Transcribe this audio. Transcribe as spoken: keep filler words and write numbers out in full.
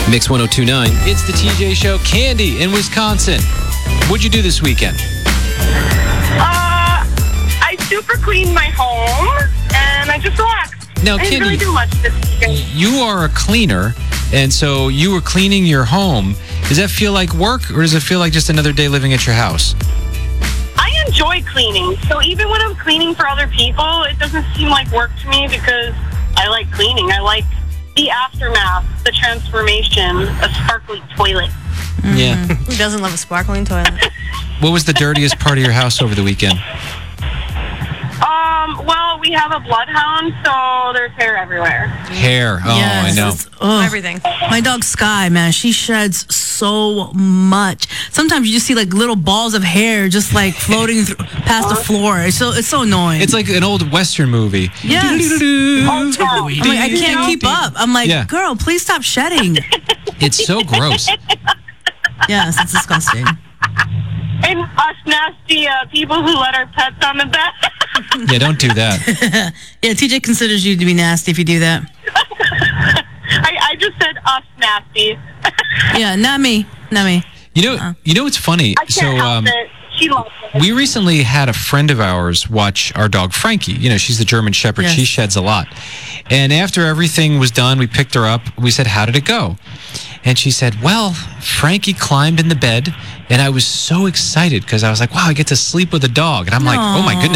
Mix one oh two point nine. It's the T J Show. Candy in Wisconsin. What'd you do this weekend? Uh, I super cleaned my home, and I just relaxed. Now, I didn't Candy, really do much this weekend. You are a cleaner, and so you were cleaning your home. Does that feel like work, or does it feel like just another day living at your house? I enjoy cleaning, so even when I'm cleaning for other people, it doesn't seem like work to me because I like cleaning. I like the aftermath, the transformation, a sparkly toilet. Mm-hmm. Yeah. Who doesn't love a sparkling toilet? What was the dirtiest part of your house over the weekend? Um, well, we have a bloodhound, so there's hair everywhere. Hair. Oh, Yes, I know. it's- ugh. Everything. My dog Sky, man, she sheds so much. Sometimes you just see like little balls of hair just like floating through, past the floor. It's so it's so annoying. It's like an old Western movie. Yes. Oh, I'm like, I can't keep up. I'm like, Yeah. girl, please stop shedding. It's so gross. Yes, it's disgusting. And us nasty uh, people who let our pets on the bed. Yeah, don't do that. Yeah, T J considers you to be nasty if you do that. I, I just said us nasty. Yeah, not me. Not me. You know, you know what's funny? I can't So, help um, it. She loves it. we recently had a friend of ours watch our dog Frankie. You know, she's the German Shepherd. Yes. She sheds a lot. And after everything was done, we picked her up. We said, "How did it go?" And she said, "Well, Frankie climbed in the bed, and I was so excited because I was like, wow, I get to sleep with a dog." And I'm like, oh my Aw. goodness.